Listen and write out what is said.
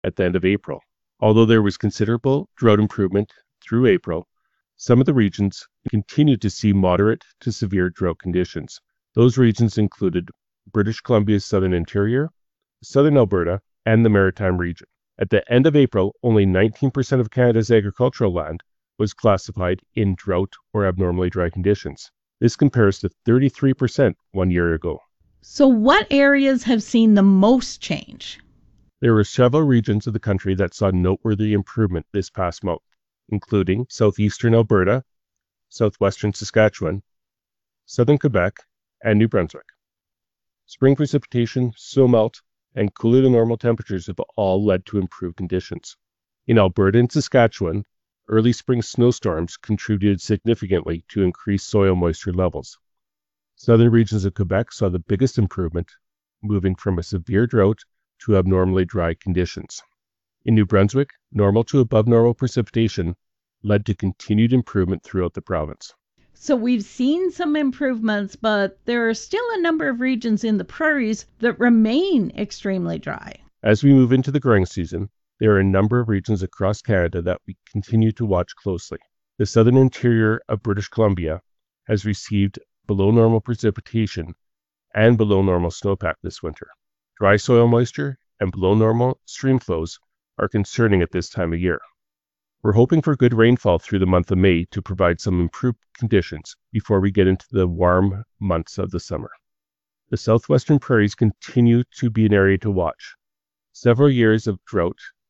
at the end of April. Although there was considerable drought improvement through April, some of the regions continued to see moderate to severe drought conditions. Those regions included British Columbia's southern interior, southern Alberta, and the Maritime region. At the end of April, only 19% of Canada's agricultural land was classified in drought or abnormally dry conditions. This compares to 33% 1 year ago. So what areas have seen the most change? There were several regions of the country that saw noteworthy improvement this past month, including southeastern Alberta, southwestern Saskatchewan, southern Quebec, and New Brunswick. Spring precipitation, snowmelt, and cooler than normal temperatures have all led to improved conditions. In Alberta and Saskatchewan, early spring snowstorms contributed significantly to increased soil moisture levels. Southern regions of Quebec saw the biggest improvement, moving from a severe drought to abnormally dry conditions. In New Brunswick, normal to above normal precipitation led to continued improvement throughout the province. So we've seen some improvements, but there are still a number of regions in the prairies that remain extremely dry. As we move into the growing season, there are a number of regions across Canada that we continue to watch closely. The southern interior of British Columbia has received below normal precipitation and below normal snowpack this winter. Dry soil moisture and below normal stream flows are concerning at this time of year. We're hoping for good rainfall through the month of May to provide some improved conditions before we get into the warm months of the summer. The southwestern prairies continue to be an area to watch. Several years of drought